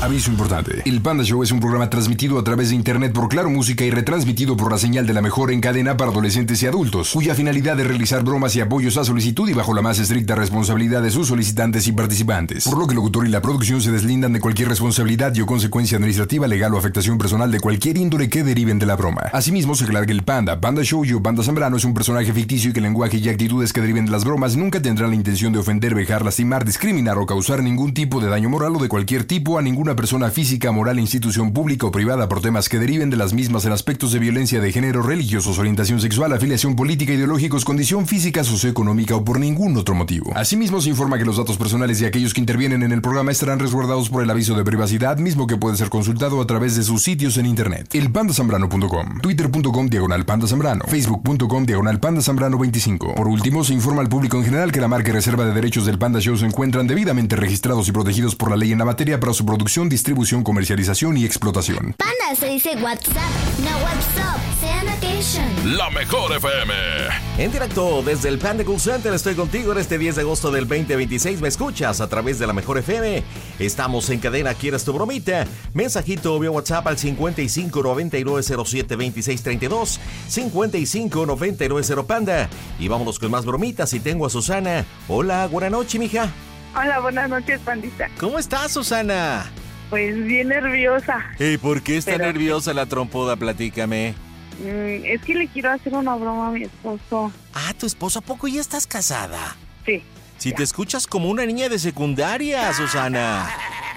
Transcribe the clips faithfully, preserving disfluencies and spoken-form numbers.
Aviso importante. El Panda Show es un programa transmitido a través de internet por Claro Música y retransmitido por la señal de la mejor en cadena para adolescentes y adultos, cuya finalidad es realizar bromas y apoyos a solicitud y bajo la más estricta responsabilidad de sus solicitantes y participantes. Por lo que el locutor y la producción se deslindan de cualquier responsabilidad y o consecuencia administrativa, legal o afectación personal de cualquier índole que deriven de la broma. Asimismo, se aclara que el Panda, Panda Show y o Panda Zambrano es un personaje ficticio y que el lenguaje y actitudes que deriven de las bromas nunca tendrán la intención de ofender, vejar, lastimar, discriminar o causar ningún tipo de daño moral o de cualquier tipo a ninguna persona física, moral, institución pública o privada por temas que deriven de las mismas en aspectos de violencia de género, religiosos, orientación sexual, afiliación política, ideológicos, condición física, socioeconómica o por ningún otro motivo. Asimismo, se informa que los datos personales de aquellos que intervienen en el programa estarán resguardados por el aviso de privacidad, mismo que puede ser consultado a través de sus sitios en internet. el panda zambrano punto com, twitter punto com diagonal panda zambrano, facebook punto com diagonal panda zambrano veinticinco. Por último, se informa al público en general que la marca y reserva de derechos del Panda Show se encuentran debidamente registrados y protegidos por la ley en la materia para su producción, distribución, comercialización y explotación. Panda se dice WhatsApp, no WhatsApp, Sanitation. La mejor F M. En directo desde el Panda Cool Center estoy contigo en este diez de agosto del veinte veintiséis. Me escuchas a través de la mejor F M. Estamos en cadena, ¿quieres tu bromita? Mensajito vía WhatsApp al cincuenta y cinco noventa y nueve cero siete veintiséis treinta y dos, cincuenta y cinco noventa y nueve cero Panda. Y vámonos con más bromitas y tengo a Susana. Hola, buenas noches, mija. Hola, buenas noches, pandita. ¿Cómo estás, Susana? Pues bien nerviosa. ¿Y por qué está Pero... nerviosa la trompuda? Platícame. Mm, es que le quiero hacer una broma a mi esposo. Ah, ¿tu esposo a poco ya estás casada? Sí. Si ya. te escuchas como una niña de secundaria, Susana.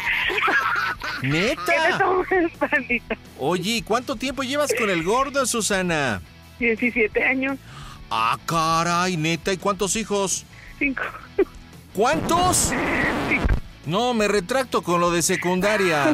¿Neta? ¿Qué te tomas, pandita? Oye, ¿cuánto tiempo llevas con el gordo, Susana? diecisiete años. Ah, caray, neta, ¿y cuántos hijos? Cinco. ¿Cuántos? Cinco. No, me retracto con lo de secundaria.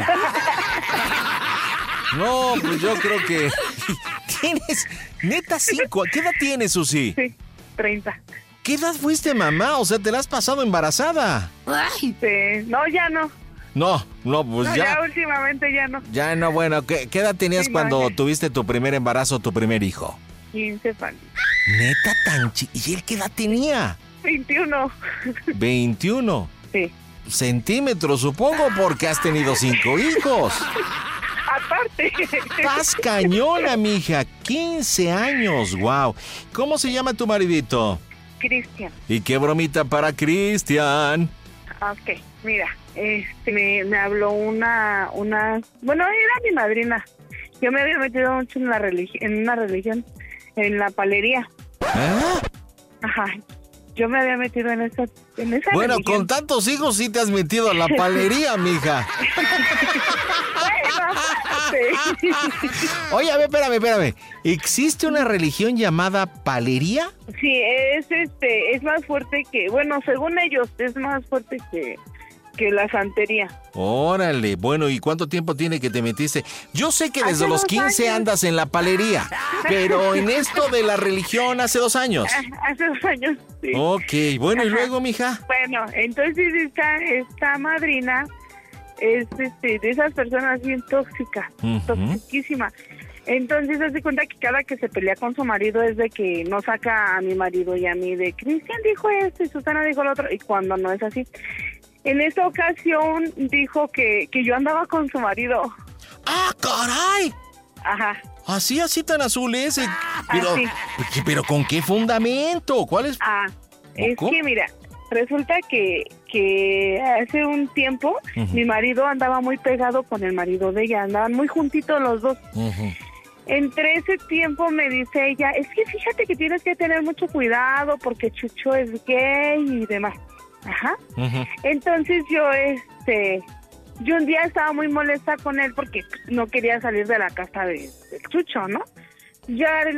No, pues yo creo que... ¿Tienes? Neta, cinco. ¿Qué edad tienes, Susi? Sí, treinta. ¿Qué edad fuiste mamá? O sea, ¿te la has pasado embarazada? Ay. Sí. No, ya no. No, no, pues no, ya... ya últimamente ya no. Ya no, bueno, ¿qué, qué edad tenías sí, cuando no, ya. tuviste tu primer embarazo, tu primer hijo? quince, pandita. Neta, tan chi... ¿Y él qué edad tenía? veintiuno. veintiuno. Sí. Centímetros, supongo, porque has tenido cinco hijos. Aparte. Estás cañona, mija. quince años, wow. ¿Cómo se llama tu maridito? Cristian. ¿Y qué bromita para Cristian? Ok, mira, este, me, me habló una, una, bueno, era mi madrina. Yo me había metido mucho en la religión, en una religión, en la palería. ¿Eh? Ajá. Yo me había metido en esa, en esa Bueno, religión. con tantos hijos sí te has metido a la palería, mija. Bueno, sí. Oye, a ver, espérame, espérame. ¿Existe una religión llamada palería? Sí, es este, es más fuerte que, bueno, según ellos, es más fuerte que, que la santería. Órale, bueno, ¿y cuánto tiempo tiene que te metiste? Yo sé que desde Hace los dos quince años. andas en la palería, pero en esto de la religión hace dos años. Hace dos años, sí. Ok, bueno, ¿y Ajá. luego, mija? Bueno, entonces esta, esta madrina es este, de esas personas bien tóxicas, Ujú. toxiquísima. Entonces se hace cuenta que cada que se pelea con su marido es de que no saca a mi marido y a mí de Cristian dijo esto y Susana dijo lo otro, y cuando no es así. En esta ocasión dijo que, que yo andaba con su marido. ¡Ah, caray! Ajá. Así, así tan azul ese. Pero, Así. pero ¿con qué fundamento? ¿Cuál es? Ah, es ¿Cómo? que mira, resulta que, que hace un tiempo Ujú. mi marido andaba muy pegado con el marido de ella, andaban muy juntitos los dos. Ujú. Entre ese tiempo me dice ella, es que fíjate que tienes que tener mucho cuidado porque Chucho es gay y demás. Ajá. Ujú. Entonces yo, este, yo un día estaba muy molesta con él porque no quería salir de la casa de, del Chucho, ¿no? Ya